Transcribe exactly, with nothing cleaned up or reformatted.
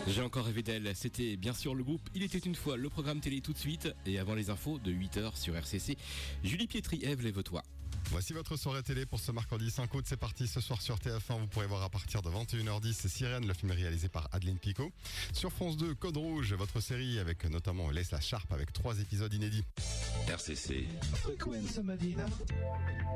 J'ai encore rêvé d'elle, c'était bien sûr le groupe Il était une fois, le programme télé tout de suite, et avant les infos de huit heures sur R C C, Julie Pietri, Ève, lève-toi. Voici votre soirée télé pour ce mercredi cinq août. C'est parti ce soir sur T F un. Vous pourrez voir à partir de vingt et une heures dix Sirène, le film est réalisé par Adeline Picot. Sur France deux, Code Rouge, votre série avec notamment Lesla Sharp avec trois épisodes inédits. R C C. Frequenza Medina.